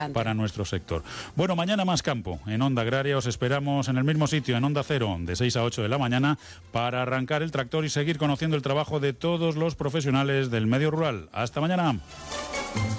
para nuestro sector. Bueno, mañana más campo. En Onda Agraria os esperamos en el mismo sitio, en Onda Cero, de 6 a 8 de la mañana, para arrancar el tractor y seguir conociendo el trabajo de todos los profesionales del medio rural. Hasta mañana.